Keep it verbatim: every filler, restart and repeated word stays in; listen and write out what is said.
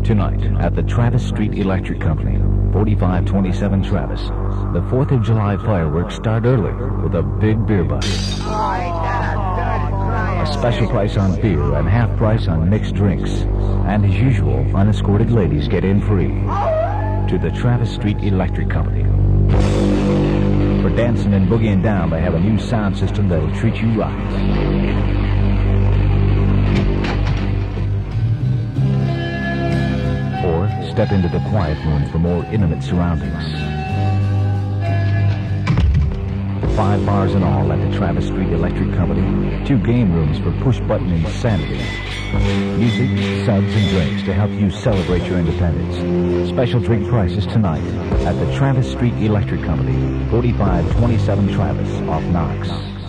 Tonight at the Travis Street Electric Company, forty-five twenty-seven Travis, the fourth of July fireworks start early with a big beer bus. A special price on beer and half price on mixed drinks. And as usual, unescorted ladies get in free. To the Travis Street Electric Company. For dancing and boogieing down, they have a new sound system that'll treat you right. Step into the quiet room for more intimate surroundings. Five bars in all at the Travis Street Electric Company. Two game rooms for push-button insanity. Music, subs, and drinks to help you celebrate your independence. Special drink prices tonight at the Travis Street Electric Company, forty-five twenty-seven Travis off Knox.